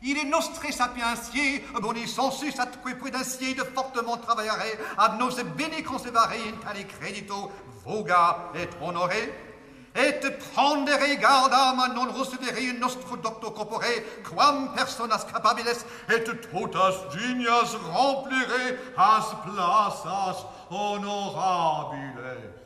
Il est nostre sapientiae, boni sensus atque prudentie de fortement travaillare, ad nos bene conservare in tale credito, voga et honore, et prendere gardam a non recevere nostro docto corpore, quam personas capabiles, et totas dignas remplire as plazas honorabiles.